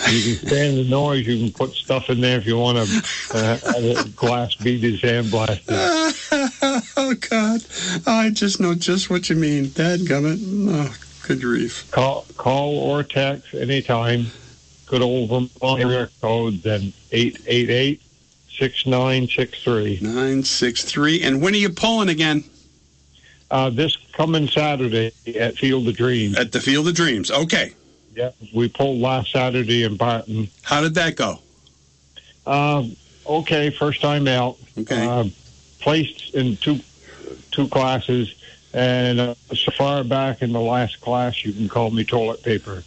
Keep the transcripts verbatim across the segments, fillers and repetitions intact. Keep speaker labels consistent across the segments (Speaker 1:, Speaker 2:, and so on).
Speaker 1: You can stand the noise. You can put stuff in there if you want to uh, have a glass beat his handblasted.
Speaker 2: Oh, God. I just know just what you mean. Dadgummit. Oh, good grief.
Speaker 1: Call, call or text anytime. Good old Vermont area code, then eight eight eight, six nine six three.
Speaker 2: nine six three. And when are you pulling again?
Speaker 1: Uh, this coming Saturday at Field of Dreams.
Speaker 2: At the Field of Dreams. Okay.
Speaker 1: Yeah, we pulled last Saturday in Barton.
Speaker 2: How did that go?
Speaker 1: Uh, okay, first time out.
Speaker 2: Okay.
Speaker 1: Uh, placed in two two classes, and uh, so far back in the last class, you can call me toilet paper.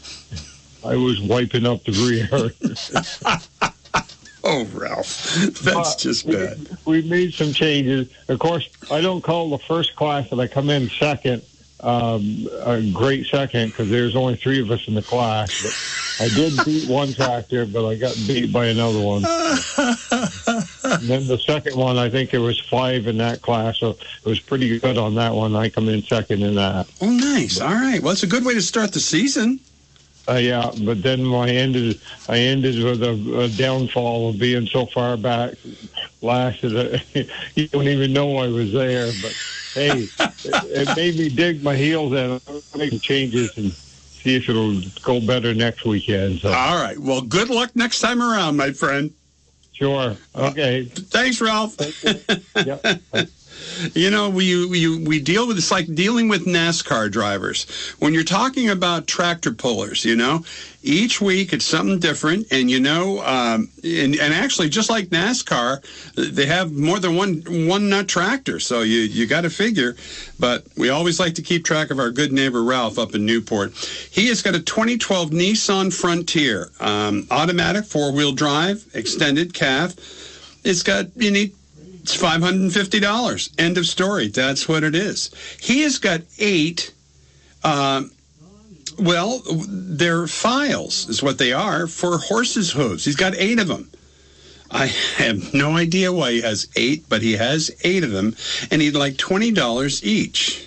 Speaker 1: I was wiping up the rear.
Speaker 2: Oh, Ralph, that's
Speaker 1: but
Speaker 2: just
Speaker 1: we,
Speaker 2: bad.
Speaker 1: We made some changes. Of course, I don't call the first class that I come in second um, a great second because there's only three of us in the class. But I did beat one tractor, but I got beat by another one. And then the second one, I think there was five in that class, so it was pretty good on that one. I come in second in that.
Speaker 2: Oh, nice. All right. Well, it's a good way to start the season.
Speaker 1: Uh, yeah, but then I ended. I ended with a, a downfall of being so far back last that you don't even know I was there. But hey, it, it made me dig my heels in. I'll make some changes and see if it'll go better next weekend. So.
Speaker 2: All right. Well, good luck next time around, my friend.
Speaker 1: Sure. Okay.
Speaker 2: Uh, thanks, Ralph.
Speaker 1: Thank you. Yep.
Speaker 2: You know, we, we we deal with, it's like dealing with NASCAR drivers. When you're talking about tractor pullers, you know, each week it's something different. And, you know, um, and, and actually, just like NASCAR, they have more than one one nut tractor. So you, you got to figure. But we always like to keep track of our good neighbor Ralph up in Newport. He has got a twenty twelve Nissan Frontier, um, automatic four-wheel drive, extended cab. It's got unique. It's five hundred fifty dollars. End of story. That's what it is. He has got eight, uh, well, they're files is what they are for horses' hooves. He's got eight of them. I have no idea why he has eight, but he has eight of them, and he'd like twenty dollars each.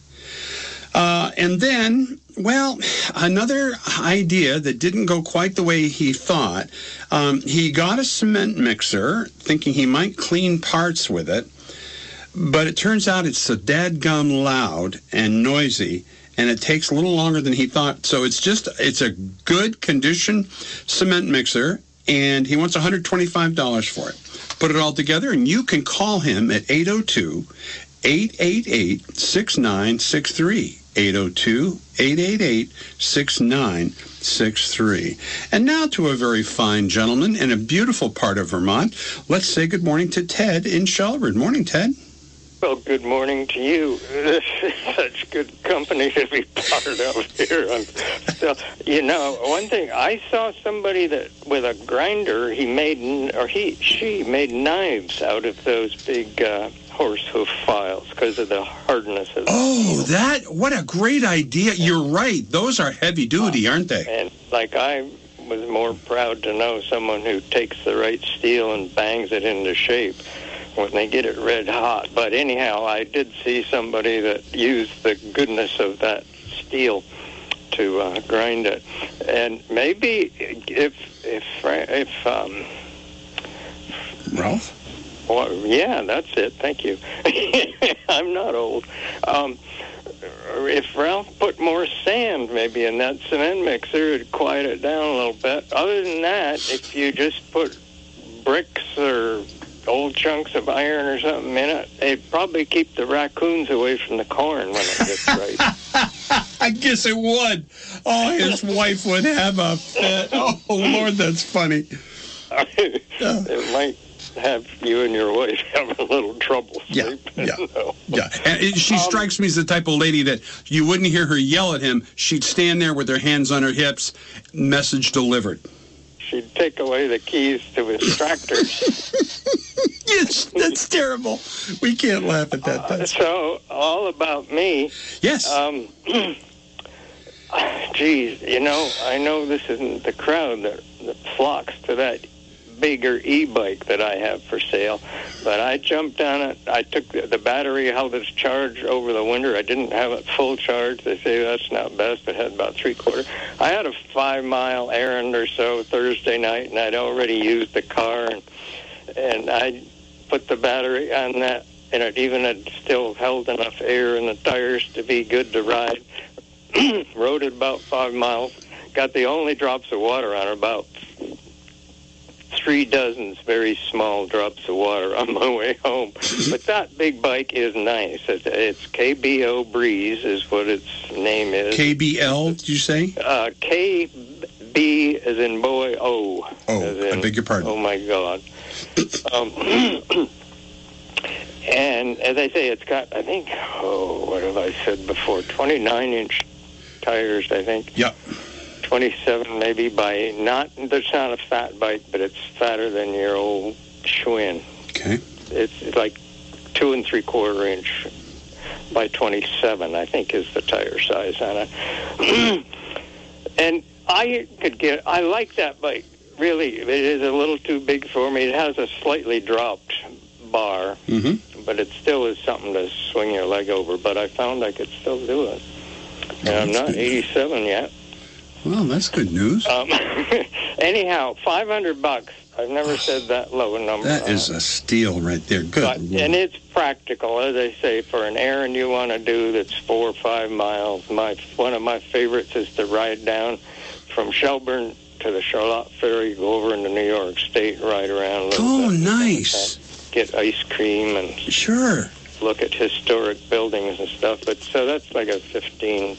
Speaker 2: Uh, and then, well, another idea that didn't go quite the way he thought. Um, he got a cement mixer, thinking he might clean parts with it, but it turns out it's so dadgum loud and noisy, and it takes a little longer than he thought. So it's just, it's a good condition cement mixer, and he wants one hundred twenty-five dollars for it. Put it all together, and you can call him at eight oh two, eight eight eight, six nine six three. eight oh two, eight eight eight, six nine six three. And now to a very fine gentleman in a beautiful part of Vermont. Let's say good morning to Ted in Shelburne. Morning, Ted.
Speaker 3: Well, good morning to you. This is such good company to be part of here. I'm still, you know, one thing, I saw somebody that with a grinder, he made, or he, she made knives out of those big uh, horse hoof files because of the hardness of the
Speaker 2: Oh,
Speaker 3: steel.
Speaker 2: that, what a great idea. You're right. Those are heavy duty, aren't they?
Speaker 3: And like I was more proud to know someone who takes the right steel and bangs it into shape when they get it red hot. But anyhow, I did see somebody that used the goodness of that steel to uh, grind it. And maybe if, if, if, um,
Speaker 2: Ralph?
Speaker 3: well, yeah, that's it. Thank you. I'm not old. Um, if Ralph put more sand maybe in that cement mixer, it'd quiet it down a little bit. Other than that, if you just put bricks or old chunks of iron or something in it, it'd probably keep the raccoons away from the corn when it gets right.
Speaker 2: I guess it would. Oh, his wife would have a fit. Oh, Lord, that's funny.
Speaker 3: It might have you and your wife have a little trouble
Speaker 2: Yeah,
Speaker 3: sleeping.
Speaker 2: yeah,
Speaker 3: No.
Speaker 2: yeah. And it, she um, strikes me as the type of lady that you wouldn't hear her yell at him. She'd stand there with her hands on her hips, message delivered.
Speaker 3: She'd take away the keys to his tractor.
Speaker 2: Yes, that's terrible. We can't laugh at that.
Speaker 3: Uh, so, all about me.
Speaker 2: Yes.
Speaker 3: Um, geez, you know, I know this isn't the crowd that, that flocks to that bigger e-bike that I have for sale, but I jumped on it. I took the, the battery, held its charge over the winter. I didn't have it full charge. They say that's not best. It had about three quarter. I had a five-mile errand or so Thursday night, and I'd already used the car, and, and I put the battery on that, and it even had still held enough air in the tires to be good to ride. Rode it about five miles. Got the only drops of water on it, about three dozens very small drops of water on my way home. But that big bike is nice. It's, it's K B O Breeze is what its name is.
Speaker 2: K B L, did you say?
Speaker 3: Uh, K B as in boy, O.
Speaker 2: Oh,
Speaker 3: as in,
Speaker 2: I beg your pardon.
Speaker 3: Oh, my God. Um, and as I say, it's got, I think, oh, what have I said before, twenty-nine inch tires, I think.
Speaker 2: Yep.
Speaker 3: twenty-seven maybe by, not, there's not a fat bike, but it's fatter than your old Schwinn.
Speaker 2: Okay.
Speaker 3: It's like two and three quarter inch by twenty-seven, I think, is the tire size on it. And I could get, I like that bike. Really, it is a little too big for me. It has a slightly dropped bar,
Speaker 2: mm-hmm.
Speaker 3: but it still is something to swing your leg over. But I found I could still do it. And
Speaker 2: Oh,
Speaker 3: I'm not
Speaker 2: good.
Speaker 3: eighty-seven yet.
Speaker 2: Well, that's good news.
Speaker 3: Um, anyhow, five hundred bucks. I've never said that low a number.
Speaker 2: That is a steal right there. Good.
Speaker 3: But, and it's practical, as I say, for an errand you want to do that's four or five miles. My one of my favorites is to ride down from Shelburne to the Charlotte Ferry, go over into New York State, ride around. a little
Speaker 2: Oh,
Speaker 3: bit,
Speaker 2: nice.
Speaker 3: Get ice cream and
Speaker 2: Sure.
Speaker 3: look at historic buildings and stuff. But so that's like a fifteen,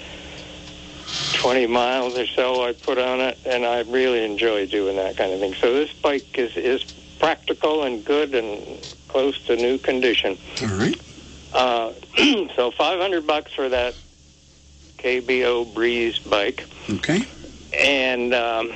Speaker 3: twenty miles or so I put on it, and I really enjoy doing that kind of thing. So this bike is, is practical and good and close to new condition.
Speaker 2: All right.
Speaker 3: Uh, so five hundred bucks for that K B O Breeze bike.
Speaker 2: Okay.
Speaker 3: And um,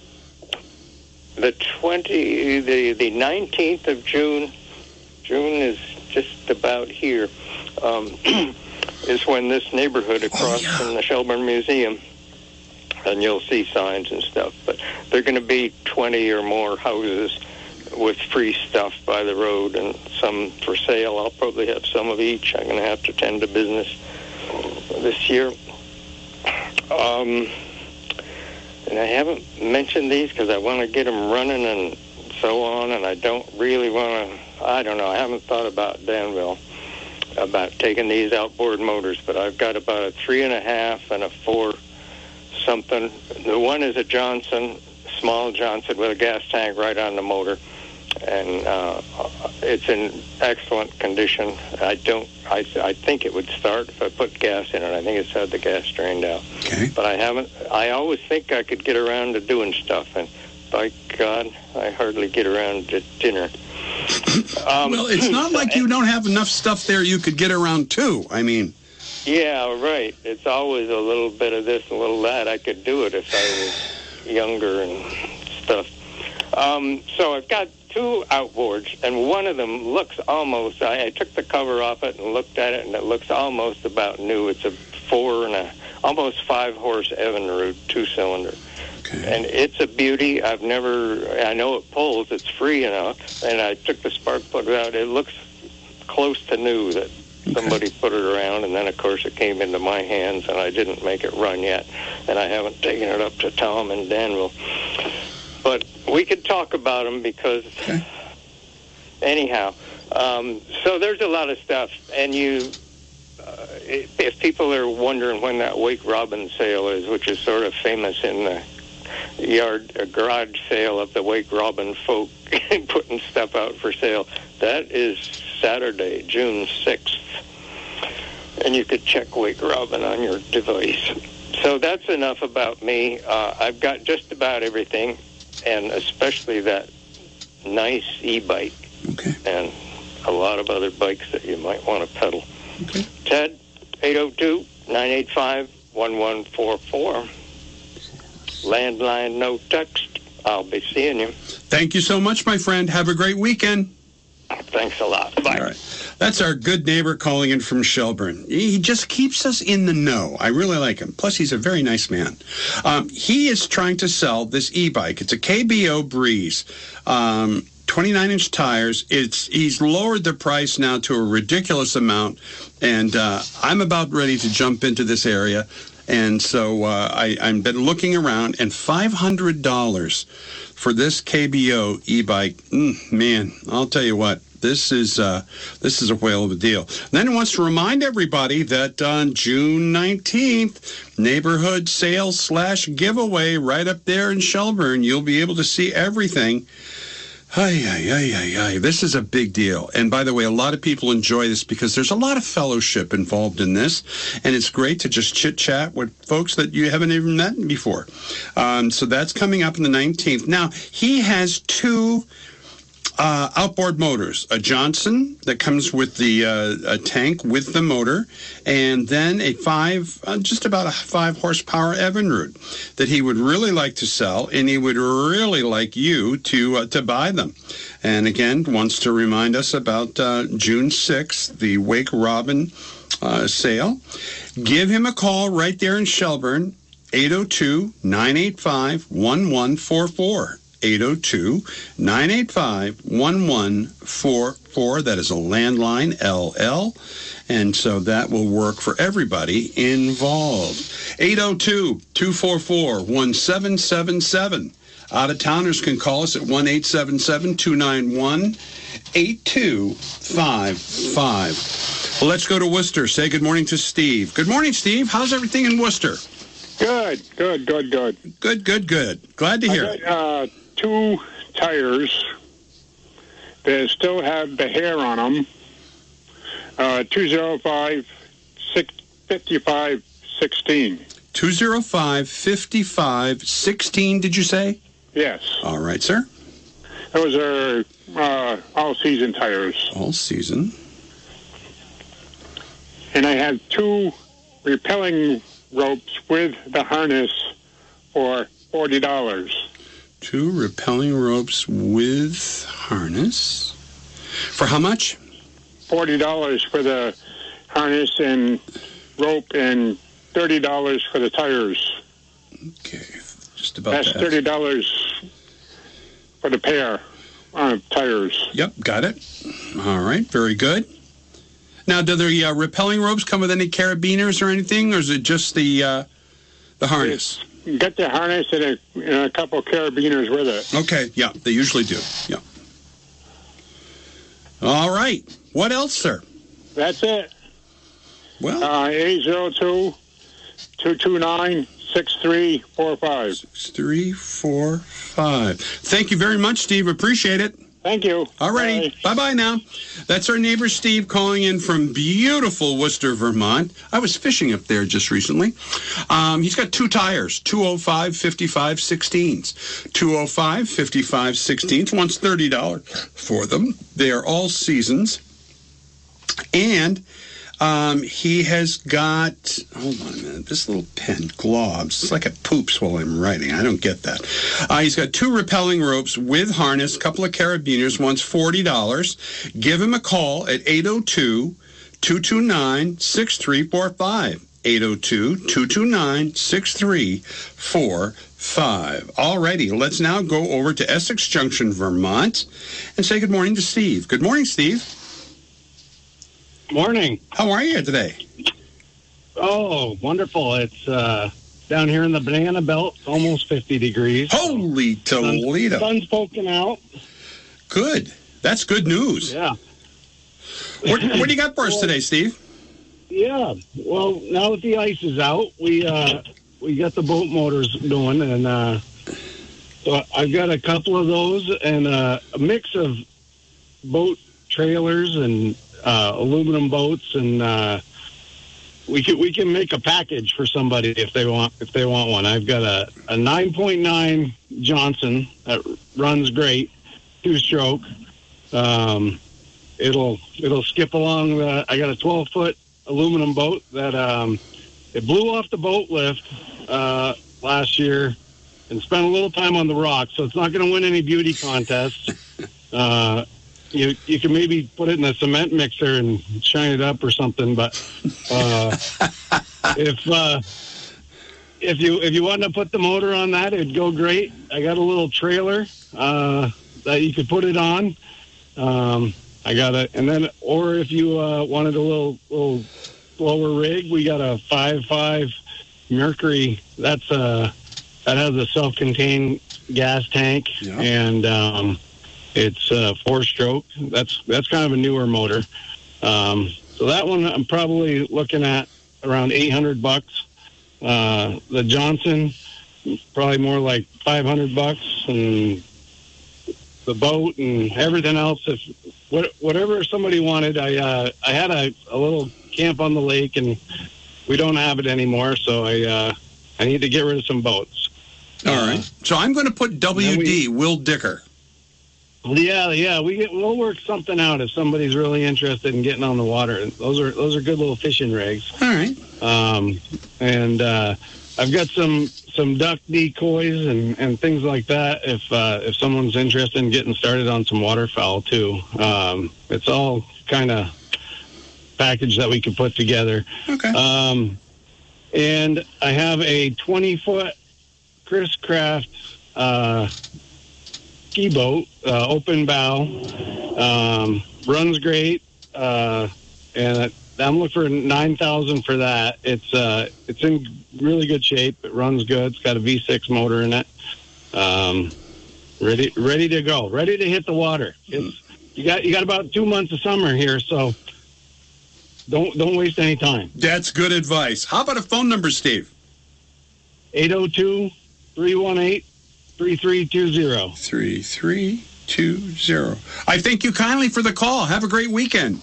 Speaker 3: the twenty, the the nineteenth of June, June is just about here, um, is when this neighborhood across
Speaker 2: Oh, yeah.
Speaker 3: from the Shelburne Museum, and you'll see signs and stuff. But there are going to be twenty or more houses with free stuff by the road, and some for sale. I'll probably have some of each. I'm going to have to tend to business this year. Um. And I haven't mentioned these because I want to get them running and so on, and I don't really want to, I don't know, I haven't thought about Danville, about taking these outboard motors, but I've got about a three and a half and a four something. The one is a Johnson, small Johnson with a gas tank right on the motor, and uh, it's in excellent condition. I don't, I, I think it would start if I put gas in it. I think it's had the gas drained out.
Speaker 2: Okay.
Speaker 3: But I haven't, I always think I could get around to doing stuff, and by God, I hardly get around to dinner. Um,
Speaker 2: Well, it's not like you don't have enough stuff there you could get around to. I mean,
Speaker 3: Yeah, right. It's always a little bit of this and a little that. I could do it if I was younger and stuff. Um, so I've got two outboards, and one of them looks almost, I, I took the cover off it and looked at it, and it looks almost about new. It's a four and a, almost five horse Evinrude two-cylinder.
Speaker 2: okay.
Speaker 3: And it's a beauty. I've never, I know it pulls, it's free enough, and I took the spark plugs out. It looks close to new that somebody put it around, and then, of course, it came into my hands, and I didn't make it run yet, and I haven't taken it up to Tom and Danville. But we could talk about them because,
Speaker 2: Okay.
Speaker 3: anyhow, um, so there's a lot of stuff, and you, uh, if, if people are wondering when that Wake Robin sale is, which is sort of famous in the yard, uh, garage sale of the Wake Robin folk putting stuff out for sale, that is Saturday, June sixth, and you could check Wake Robin on your device. So that's enough about me. Uh, I've got just about everything, and especially that nice e-bike
Speaker 2: Okay.
Speaker 3: and a lot of other bikes that you might want to pedal.
Speaker 2: Okay.
Speaker 3: Ted, eight oh two, nine eight five, one one four four. Landline, no text. I'll be seeing you.
Speaker 2: Thank you so much, my friend. Have a great weekend.
Speaker 3: Thanks a lot. Bye.
Speaker 2: All right. That's our good neighbor calling in from Shelburne. He just keeps us in the know. I really like him. Plus, he's a very nice man. Um, he is trying to sell this e-bike. It's a K B O Breeze. Um, twenty-nine inch tires. It's he's lowered the price now to a ridiculous amount, and uh, I'm about ready to jump into this area. And so uh, I, I've been looking around, and five hundred dollars for this K B O e-bike. Mm, man, I'll tell you what, this is uh, this is a whale of a deal. And then it wants to remind everybody that on June nineteenth, neighborhood sales slash giveaway right up there in Shelburne, you'll be able to see everything. Ay, ay, ay, ay, ay. This is a big deal. And by the way, a lot of people enjoy this because there's a lot of fellowship involved in this. And it's great to just chit-chat with folks that you haven't even met before. Um, so that's coming up on the nineteenth. Now, he has two uh, outboard motors. A Johnson that comes with the uh, a tank with the motor. And then a five, uh, just about a five horsepower Evinrude that he would really like to sell, and he would really like you to uh, to buy them. And again, wants to remind us about uh, June sixth, the Wake Robin uh, sale. Give him a call right there in Shelburne, eight oh two, nine eight five, one one four four. eight oh two, nine eight five, one one four four. That is a landline, L L. And so that will work for everybody involved. eight oh two, two four four, one seven seven seven. Out-of-towners can call us at one eight seven seven, two nine one, eight two five five. Well, let's go to Worcester. Say good morning to Steve. Good morning, Steve. How's everything in Worcester?
Speaker 1: Good, good, good, good.
Speaker 2: Good, good, good. Glad to hear
Speaker 1: I got,
Speaker 2: it.
Speaker 1: uh, two tires that still have the hair on them. Uh, two oh five, fifty-five, sixteen.
Speaker 2: two oh five, fifty-five, sixteen, did you say?
Speaker 1: Yes.
Speaker 2: All right, sir.
Speaker 1: Those are uh, all-season tires.
Speaker 2: All season.
Speaker 1: And I have two repelling ropes with the harness for forty dollars.
Speaker 2: Two repelling ropes with harness. For how much?
Speaker 1: forty dollars for the harness and rope and thirty dollars for the tires.
Speaker 2: Okay, just about
Speaker 1: That's
Speaker 2: that.
Speaker 1: thirty dollars for the pair of tires.
Speaker 2: Yep, got it. All right, very good. Now, do the uh, repelling ropes come with any carabiners or anything, or is it just the uh, the harness?
Speaker 1: It's, get the harness and a, and a couple of carabiners with it.
Speaker 2: Okay, yeah, they usually do. Yeah. All right. What else, sir?
Speaker 1: That's it.
Speaker 2: Well,
Speaker 1: Uh, eight oh two, two two nine, six three four five.
Speaker 2: six three four five. Thank you very much, Steve. Appreciate it.
Speaker 1: Thank you.
Speaker 2: All righty.
Speaker 1: Bye.
Speaker 2: Bye-bye now. That's our neighbor Steve calling in from beautiful Worcester, Vermont. I was fishing up there just recently. Um, he's got two tires, two oh five, fifty-five, sixteens. two oh five, fifty-five, sixteens. Wants thirty dollars for them. They are all seasons. And um, he has got, hold on a minute, this little pen globs. It's like it poops while I'm writing. I don't get that. Uh, he's got two repelling ropes with harness, a couple of carabiners, wants forty dollars. Give him a call at eight oh two, two two nine, six three four five. eight oh two, two two nine, six three four five. All righty, let's now go over to Essex Junction, Vermont, and say good morning to Steve. Good morning, Steve.
Speaker 4: Morning.
Speaker 2: How are you today?
Speaker 4: Oh, wonderful. It's uh, down here in the banana belt, almost fifty degrees.
Speaker 2: Holy Toledo.
Speaker 4: Sun, sun's poking out.
Speaker 2: Good. That's good news.
Speaker 4: Yeah.
Speaker 2: What, what do you got for us today, Steve?
Speaker 4: Yeah. Well, now that the ice is out, we uh, we got the boat motors going, and uh, so I've got a couple of those and uh, a mix of boat trailers and uh, aluminum boats, and uh, we can we can make a package for somebody if they want if they want one. I've got a, a nine point nine Johnson that runs great, two stroke. Um, it'll it'll skip along. The, I got a twelve foot aluminum boat that um, it blew off the boat lift uh, last year and spent a little time on the rocks, so it's not going to win any beauty contests. Uh, you you can maybe put it in a cement mixer and shine it up or something. But uh, if uh, if you if you wanted to put the motor on that, it'd go great. I got a little trailer uh, that you could put it on. Um, I got a, and then or if you uh, wanted a little little slower rig, we got a five five Mercury. That's a that has a self-contained gas tank,
Speaker 2: yeah.
Speaker 4: and um, it's uh, four-stroke. That's that's kind of a newer motor. Um, so that one I'm probably looking at around eight hundred bucks. Uh, the Johnson, probably more like five hundred bucks, and the boat and everything else. If what, whatever somebody wanted, I uh, I had a, a little camp on the lake, and we don't have it anymore. So I uh, I need to get rid of some boats.
Speaker 2: All right. Uh, so I'm going to put W D, we, Will Dicker.
Speaker 4: Yeah, yeah, we get, we'll work something out if somebody's really interested in getting on the water. Those are those are good little fishing rigs.
Speaker 2: All right.
Speaker 4: Um, and uh, I've got some some duck decoys and, and things like that. If uh, if someone's interested in getting started on some waterfowl too, um, it's all kind of package that we could put together.
Speaker 2: Okay.
Speaker 4: Um, and I have a twenty foot Chris Craft uh, ski boat, uh, open bow, um, runs great, uh, and I'm looking for nine thousand for that. It's uh, it's in really good shape. It runs good. It's got a V six motor in it. Um, ready ready to go. Ready to hit the water. It's you got you got about two months of summer here, so don't don't waste any time.
Speaker 2: That's good advice. How about a phone number, Steve?
Speaker 4: eight oh two, three one eight, three three two zero.
Speaker 2: three three two zero. I thank you kindly for the call. Have a great weekend.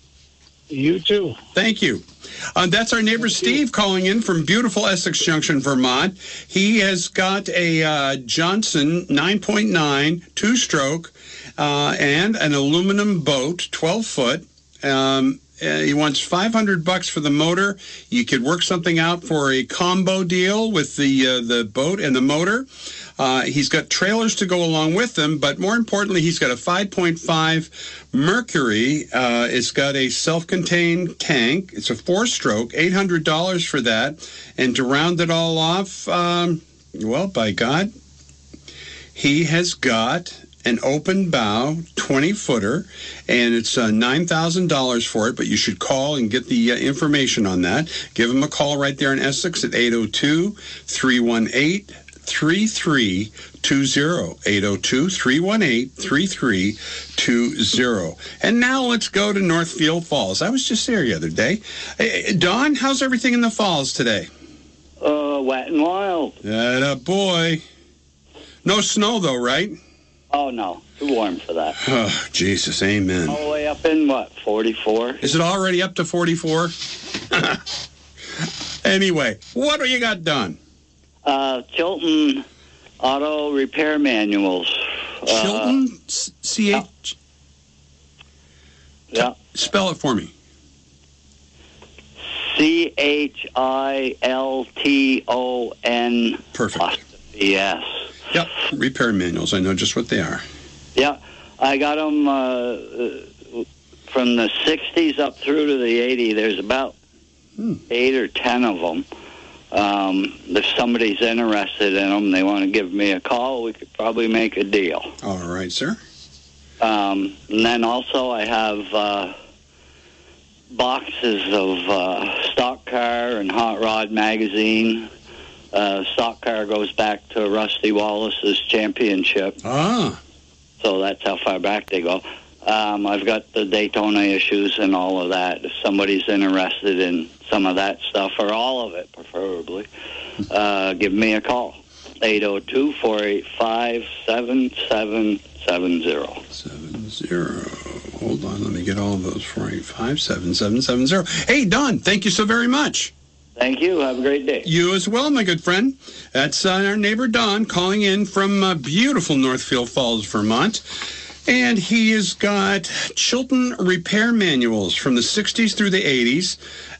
Speaker 4: You too.
Speaker 2: Thank you. Uh, that's our neighbor Steve calling in from beautiful Essex Junction, Vermont. He has got a uh, Johnson nine point nine two-stroke uh, and an aluminum boat, twelve foot. Um, Uh, he wants five hundred bucks for the motor. You could work something out for a combo deal with the uh, the boat and the motor. Uh, he's got trailers to go along with them, but more importantly, he's got a five point five Mercury. Uh, it's got a self-contained tank. It's a four-stroke, eight hundred dollars for that. And to round it all off, um, well, by God, he has got an open bow twenty-footer, and it's uh, nine thousand dollars for it, but you should call and get the uh, information on that. Give him a call right there in Essex at eight oh two, three one eight, three three two zero, eight oh two, three one eight, three three two zero. And now let's go to Northfield Falls. I was just there the other day. Hey, Don, how's everything in the falls today?
Speaker 5: Uh, wet and wild.
Speaker 2: Atta boy. No snow, though, right?
Speaker 5: Oh, no. Too warm for that.
Speaker 2: Oh, Jesus, amen.
Speaker 5: All the way up in, what, forty-four?
Speaker 2: Is it already up to forty-four? Anyway, what do you got done?
Speaker 5: Uh, Chilton Auto Repair Manuals.
Speaker 2: Chilton? Uh, C H?
Speaker 5: Yeah.
Speaker 2: Spell it for me.
Speaker 5: C H I L T O N.
Speaker 2: Perfect.
Speaker 5: Yes.
Speaker 2: Yep, repair manuals. I know just what they are.
Speaker 5: Yeah, I got them uh, from the sixties up through to the eighties. There's about hmm. eight or ten of them. Um, if somebody's interested in them, they want to give me a call, we could probably make a deal.
Speaker 2: All right, sir.
Speaker 5: Um, and then also I have uh, boxes of uh, Stock Car and Hot Rod magazine. Uh, Stock Car goes back to Rusty Wallace's championship.
Speaker 2: Ah.
Speaker 5: So that's how far back they go. Um, I've got the Daytona issues and all of that. If somebody's interested in some of that stuff, or all of it, preferably, uh, give me a call. eight oh two, four eight five, seven seven seven zero.
Speaker 2: Seven zero. Hold on, let me get all of those. four eight five, seven seven seven zero. Hey, Don, thank you so very much.
Speaker 5: Thank you. Have a great day.
Speaker 2: You as well, my good friend. That's uh, our neighbor Don calling in from uh, beautiful Northfield Falls, Vermont. And he has got Chilton repair manuals from the sixties through the eighties.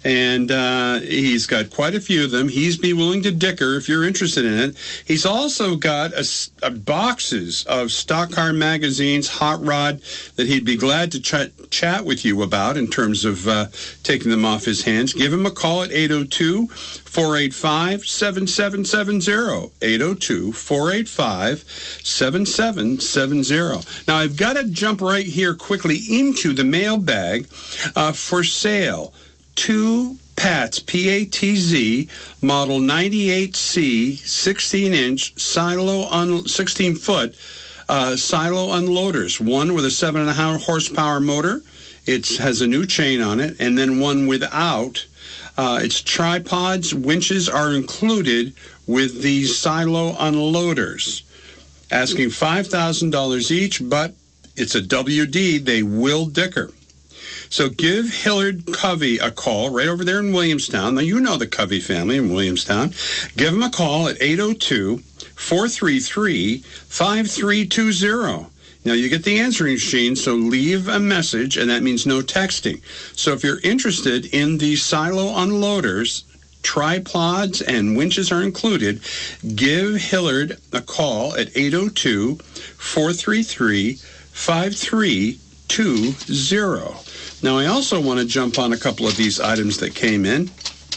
Speaker 2: and uh, he's got quite a few of them. He's be willing to dicker if you're interested in it. He's also got a, a boxes of Stock Car Magazine's Hot Rod that he'd be glad to ch- chat with you about in terms of uh, taking them off his hands. Give him a call at eight oh two, four eight five, seven seven seven zero, eight oh two, four eight five, seven seven seven zero. Now, I've got to jump right here quickly into the mailbag uh, for sale. Two Patz, P A T Z, model ninety-eight C, sixteen-inch silo, un- sixteen-foot uh, silo unloaders. One with a seven and a half horsepower motor. It has a new chain on it, and then one without. Uh, its tripods, winches are included with these silo unloaders. Asking five thousand dollars each, but it's a W D. They will dicker. So give Hillard Covey a call right over there in Williamstown. Now, you know the Covey family in Williamstown. Give them a call at eight oh two, four three three, five three two zero. Now, you get the answering machine, so leave a message, and that means no texting. So if you're interested in these silo unloaders, tripods and winches are included, give Hillard a call at eight oh two, four three three, five three two zero. Now, I also want to jump on a couple of these items that came in.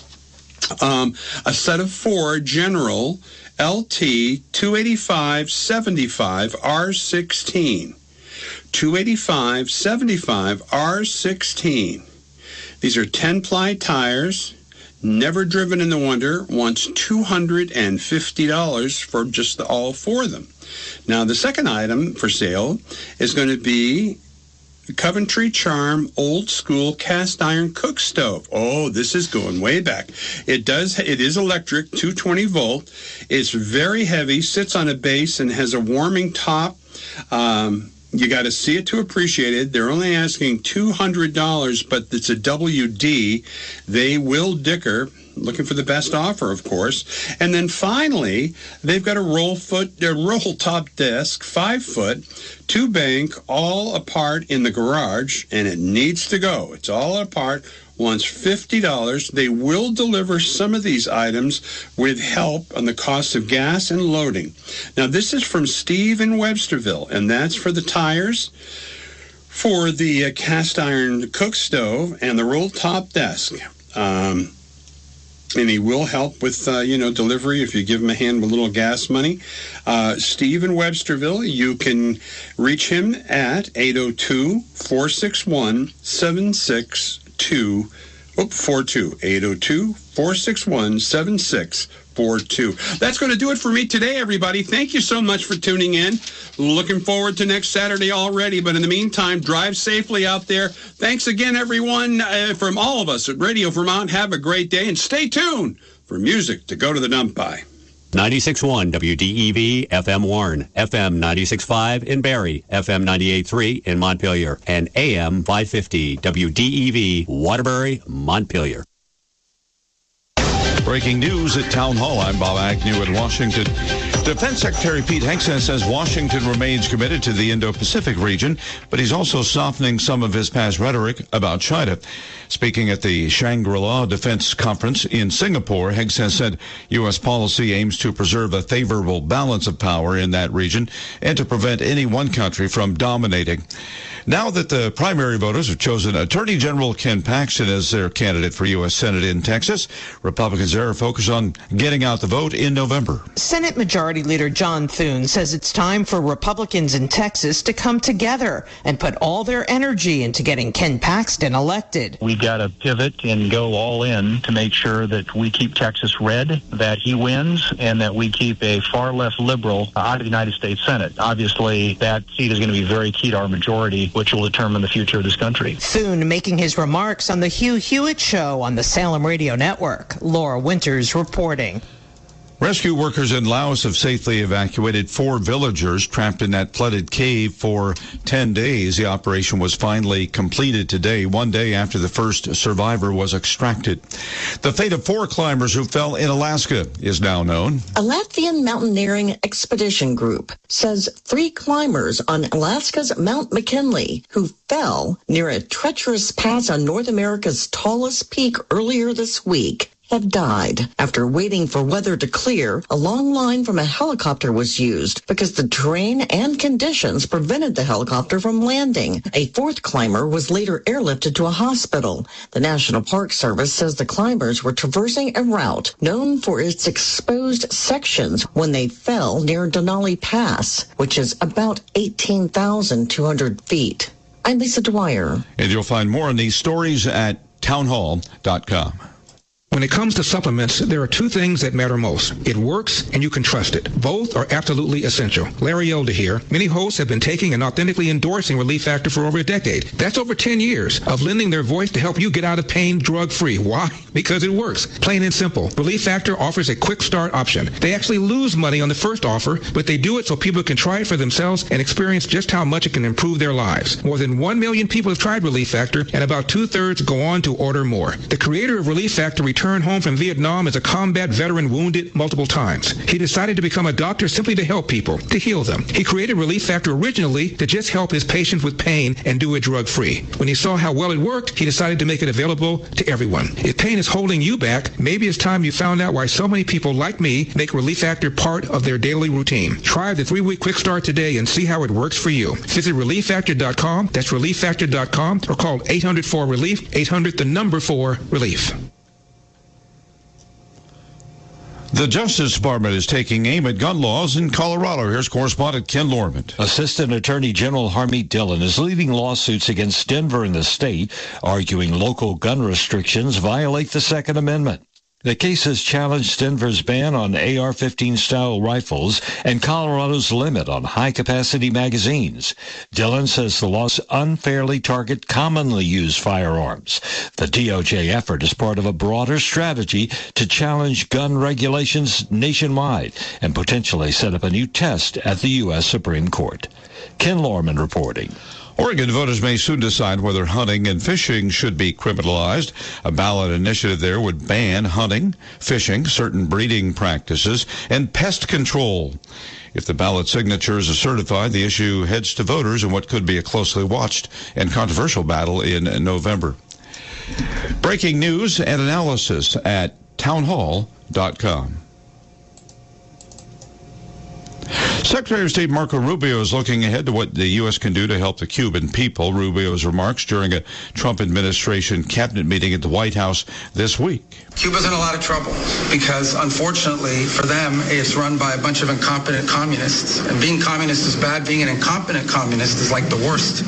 Speaker 2: Um, a set of four General L T two eighty-five seventy-five R sixteen. two eighty-five seventy-five R sixteen. These are ten-ply tires, never driven in the winter, wants two hundred fifty dollars for just the, all four of them. Now, the second item for sale is going to be Coventry Charm old school cast iron cook stove. Oh, this is going way back. It does. It is electric, two twenty volt. It's very heavy, sits on a base, and has a warming top. Um, you got to see it to appreciate it. They're only asking two hundred dollars, but it's a W D. They will dicker. Looking for the best offer, of course. And then finally, they've got a roll foot, a roll top desk, five foot, two bank, all apart in the garage, and it needs to go. It's all apart. Wants fifty dollars. They will deliver some of these items with help on the cost of gas and loading. Now, this is from Steve in Websterville, and that's for the tires, for the uh, cast iron cook stove, and the roll top desk. Um... And he will help with, uh, you know, delivery if you give him a hand with a little gas money. Uh, Steve in Websterville, you can reach him at eight oh two, four six one, seven six two four two. eight oh two, four six one, seven six four two. That's going to do it for me today, everybody. Thank you so much for tuning in. Looking forward to next Saturday already. But in the meantime, drive safely out there. Thanks again, everyone, uh, from all of us at Radio Vermont. Have a great day, and stay tuned for music to go to the dump by.
Speaker 6: ninety-six point one W D E V F M Warren, F M ninety-six point five in Barrie, F M ninety-eight point three in Montpelier, and A M five fifty W D E V Waterbury, Montpelier.
Speaker 7: Breaking news at Town Hall. I'm Bob Agnew in Washington. Defense Secretary Pete Hegseth says Washington remains committed to the Indo-Pacific region, but he's also softening some of his past rhetoric about China. Speaking at the Shangri-La Defense Conference in Singapore, Hegseth said U S policy aims to preserve a favorable balance of power in that region and to prevent any one country from dominating. Now that the primary voters have chosen Attorney General Ken Paxton as their candidate for U S Senate in Texas, Republicans there are focused on getting out the vote in November.
Speaker 8: Senate Majority Leader John Thune says it's time for Republicans in Texas to come together and put all their energy into getting Ken Paxton elected.
Speaker 9: We got to pivot and go all in to make sure that we keep Texas red, that he wins, and that we keep a far left liberal out of the United States Senate. Obviously, that seat is going to be very key to our majority, which will determine the future of this country.
Speaker 8: Thune making his remarks on the Hugh Hewitt Show on the Salem Radio Network. Laura Winters reporting.
Speaker 7: Rescue workers in Laos have safely evacuated four villagers trapped in that flooded cave for ten days. The operation was finally completed today, one day after the first survivor was extracted. The fate of four climbers who fell in Alaska is now known.
Speaker 10: A Latvian mountaineering expedition group says three climbers on Alaska's Mount McKinley who fell near a treacherous pass on North America's tallest peak earlier this week have died. After waiting for weather to clear, a long line from a helicopter was used because the terrain and conditions prevented the helicopter from landing. A fourth climber was later airlifted to a hospital. The National Park Service says the climbers were traversing a route known for its exposed sections when they fell near Denali Pass, which is about eighteen thousand two hundred feet. I'm Lisa Dwyer.
Speaker 7: And you'll find more on these stories at townhall dot com.
Speaker 11: When it comes to supplements, there are two things that matter most. It works and you can trust it. Both are absolutely essential. Larry Elder here. Many hosts have been taking and authentically endorsing Relief Factor for over a decade. That's over ten years of lending their voice to help you get out of pain drug-free. Why? Because it works. Plain and simple. Relief Factor offers a quick start option. They actually lose money on the first offer, but they do it so people can try it for themselves and experience just how much it can improve their lives. More than one million people have tried Relief Factor, and about two-thirds go on to order more. The creator of Relief Factor returned home from Vietnam as a combat veteran wounded multiple times. He decided to become a doctor simply to help people, to heal them. He created Relief Factor originally to just help his patients with pain and do it drug-free. When he saw how well it worked, he decided to make it available to everyone. If pain is holding you back, maybe it's time you found out why so many people like me make Relief Factor part of their daily routine. Try the three-week quick start today and see how it works for you. Visit relief factor dot com, that's relief factor dot com, or call eight hundred four relief, eight hundred the number four relief.
Speaker 7: The Justice Department is taking aim at gun laws in Colorado. Here's correspondent Ken Lorman.
Speaker 12: Assistant Attorney General Harmeet Dillon is leading lawsuits against Denver and the state, arguing local gun restrictions violate the Second Amendment. The cases challenge Denver's ban on A R fifteen style rifles and Colorado's limit on high-capacity magazines. Dillon says the laws unfairly target commonly used firearms. The D O J effort is part of a broader strategy to challenge gun regulations nationwide and potentially set up a new test at the U S Supreme Court. Ken Lorman reporting.
Speaker 7: Oregon voters may soon decide whether hunting and fishing should be criminalized. A ballot initiative there would ban hunting, fishing, certain breeding practices, and pest control. If the ballot signatures are certified, the issue heads to voters in what could be a closely watched and controversial battle in November. Breaking news and analysis at townhall dot com. Secretary of State Marco Rubio is looking ahead to what the U S can do to help the Cuban people. Rubio's remarks during a Trump administration cabinet meeting at the White House this week.
Speaker 13: Cuba's in a lot of trouble because, unfortunately, for them, it's run by a bunch of incompetent communists. And being communist is bad. Being an incompetent communist is like the worst.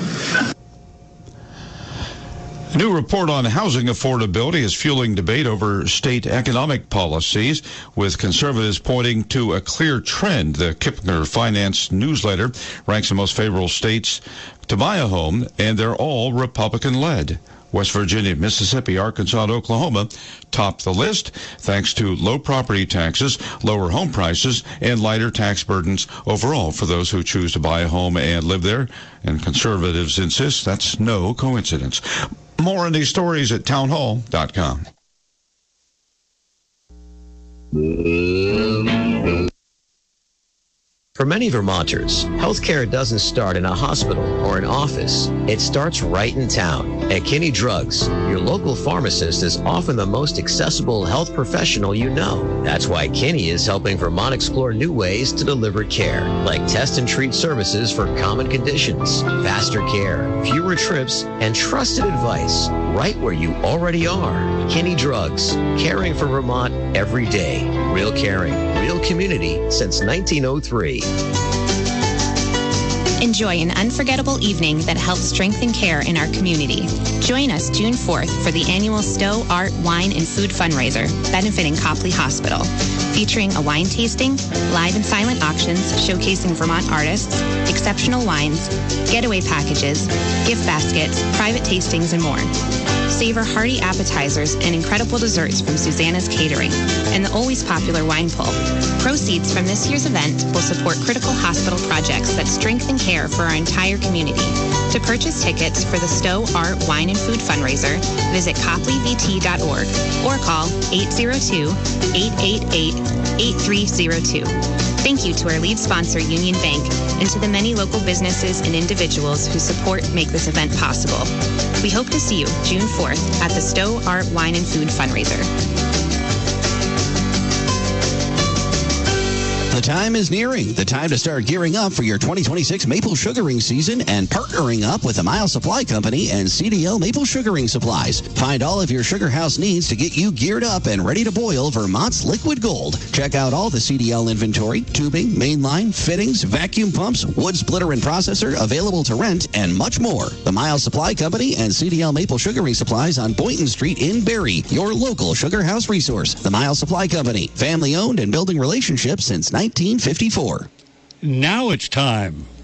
Speaker 7: A new report on housing affordability is fueling debate over state economic policies, with conservatives pointing to a clear trend. The Kipner Finance newsletter ranks the most favorable states to buy a home, and they're all Republican-led. West Virginia, Mississippi, Arkansas, and Oklahoma top the list thanks to low property taxes, lower home prices, and lighter tax burdens overall for those who choose to buy a home and live there. And conservatives insist that's no coincidence. More on these stories at townhall dot com.
Speaker 14: For many Vermonters, healthcare doesn't start in a hospital or an office. It starts right in town. At Kinney Drugs, your local pharmacist is often the most accessible health professional you know. That's why Kinney is helping Vermont explore new ways to deliver care, like test and treat services for common conditions, faster care, fewer trips, and trusted advice right where you already are. Kinney Drugs, caring for Vermont every day. Real caring, real community since nineteen oh three.
Speaker 15: Enjoy an unforgettable evening that helps strengthen care in our community. Join us June fourth for the annual Stowe Art, Wine, and Food fundraiser benefiting Copley Hospital, featuring a wine tasting, live and silent auctions showcasing Vermont artists, exceptional wines, getaway packages, gift baskets, private tastings, and more. Savor hearty appetizers and incredible desserts from Susanna's Catering and the always popular wine pull. Proceeds from this year's event will support critical hospital projects that strengthen care for our entire community. To purchase tickets for the Stowe Art, Wine, and Food fundraiser, visit copley v t dot org or call eight zero two, eight eight eight, eight three zero two. Thank you to our lead sponsor, Union Bank, and to the many local businesses and individuals who support make this event possible. We hope to see you June fourth at the Stowe Art, Wine, and Food fundraiser.
Speaker 16: The time is nearing. The time to start gearing up for your twenty twenty-six maple sugaring season and partnering up with the Miles Supply Company and C D L Maple Sugaring Supplies. Find all of your sugar house needs to get you geared up and ready to boil Vermont's liquid gold. Check out all the C D L inventory, tubing, mainline, fittings, vacuum pumps, wood splitter and processor available to rent, and much more. The Miles Supply Company and C D L Maple Sugaring Supplies on Boynton Street in Barrie, your local sugar house resource. The Miles Supply Company, family owned and building relationships since nineteen fifty-four.
Speaker 17: Now it's time